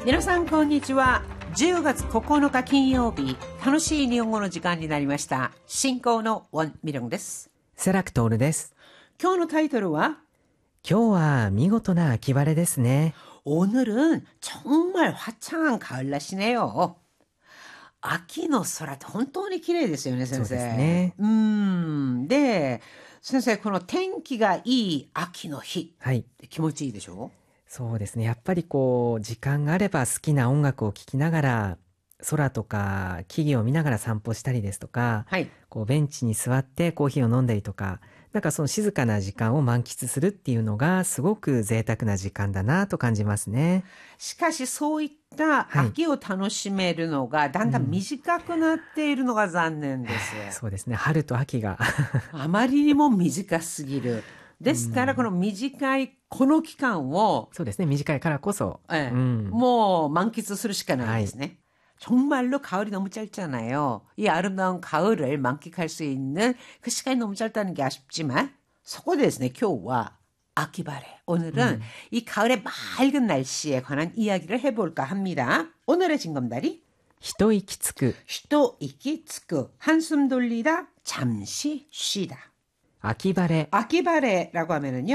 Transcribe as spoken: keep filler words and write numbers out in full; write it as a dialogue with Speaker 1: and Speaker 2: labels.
Speaker 1: 皆さんこんにちは。じゅうがつここのか金曜日、楽しい日本語の時間になりました。進行のウォン・ミリョンです。
Speaker 2: セラクトールです。
Speaker 1: 今日のタイトルは
Speaker 2: 今日は見事な秋晴れですね。
Speaker 1: 오늘은 정말 화창한 가을 날씨네요. 秋の空って本当に綺麗ですよね、先生。
Speaker 2: そうですね。
Speaker 1: うーん。で、先生、この天気がいい秋の日
Speaker 2: はい。
Speaker 1: って気持ちいいでしょう？
Speaker 2: そうですね。やっぱりこう時間があれば好きな音楽を聴きながら空とか木々を見ながら散歩したりですとか、
Speaker 1: はい。
Speaker 2: こうベンチに座ってコーヒーを飲んだりとか、なんかその静かな時間を満喫するっていうのがすごく贅沢な時間だなと感じますね。
Speaker 1: しかしそういった秋を楽しめるのがだんだん短くなっているのが残念です。
Speaker 2: うん、そうですね。春と秋が
Speaker 1: あまりにも短すぎる。ですからこの短いこの期間を、
Speaker 2: そうですね。短いからこそ、
Speaker 1: ええ
Speaker 2: うん、
Speaker 1: もう満喫するしかないですね。정말로 가을이 너무 짧잖아요. 이 아름다운 가을을 만끽할 수 있는 그 시간이 너무 짧다는 게 아쉽지만, そこでですね、今日は秋晴れ. 오늘은 음. 이 가을의 맑은 날씨에 관한 이야기를 해볼까 합니다. 오늘의 징검다리.
Speaker 2: 一息つく.
Speaker 1: 一息つく. 한숨 돌리다, 잠시 쉬다.
Speaker 2: 秋晴れ.
Speaker 1: 秋晴れ라고 하면은요.